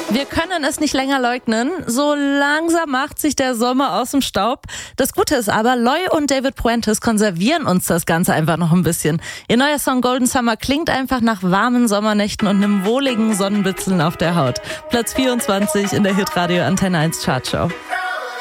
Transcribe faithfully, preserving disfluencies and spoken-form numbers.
Wir können es nicht länger leugnen. So langsam macht sich der Sommer aus dem Staub. Das Gute ist aber, Loy und David Puentes konservieren uns das Ganze einfach noch ein bisschen. Ihr neuer Song Golden Summer klingt einfach nach warmen Sommernächten und einem wohligen Sonnenbitzeln auf der Haut. Platz vierundzwanzig in der Hitradio Antenne eins Chartshow.